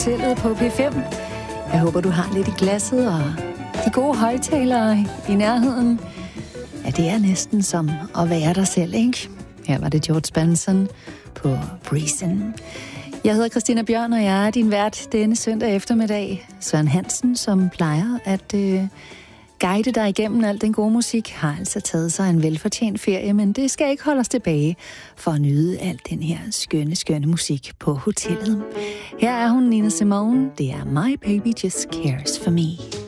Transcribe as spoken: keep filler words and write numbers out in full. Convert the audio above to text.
Hotellet på P fem. Jeg håber, du har lidt i glasset og de gode højtalere i nærheden. Ja, det er næsten som at være dig selv, ikke? Her var det George Benson på Breezin'. Jeg hedder Christina Bjørn, og jeg er din vært denne søndag eftermiddag. Søren Hansen, som plejer at øh, guide dig igennem al den gode musik, har altså taget sig en velfortjent ferie, men det skal ikke holde os tilbage for at nyde al den her skønne, skønne musik på hotellet. Her er hun, Nina Simone. Det er My Baby Just Cares For Me.